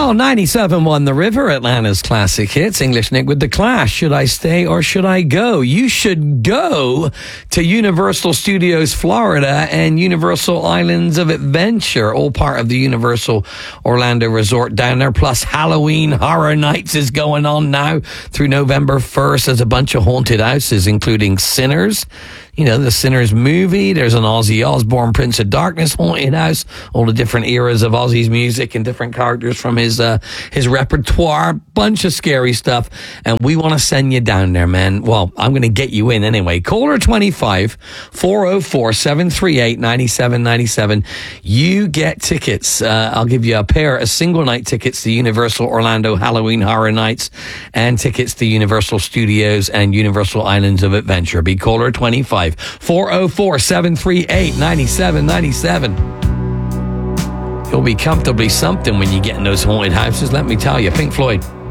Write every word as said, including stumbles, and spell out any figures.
Well, ninety-seven point one The River, Atlanta's classic hits. English Nick with The Clash. Should I stay or should I go? You should go to Universal Studios Florida and Universal Islands of Adventure, all part of the Universal Orlando Resort down there. Plus, Halloween Horror Nights is going on now through November first. There's a bunch of haunted houses, including Sinners. You know, the Sinners movie. There's an Ozzy Osbourne Prince of Darkness haunted house. All the different eras of Ozzy's music and different characters from his uh, his repertoire. Bunch of scary stuff. And we want to send you down there, man. Well, I'm going to get you in anyway. Caller twenty-five, four oh four, seven three eight, nine seven nine seven. You get tickets. Uh, I'll give you a pair of single night tickets to Universal Orlando Halloween Horror Nights and tickets to Universal Studios and Universal Islands of Adventure. Be caller twenty-five. four oh four, seven three eight, nine seven nine seven. You'll be comfortably something when you get in those haunted houses, let me tell you. Pink Floyd.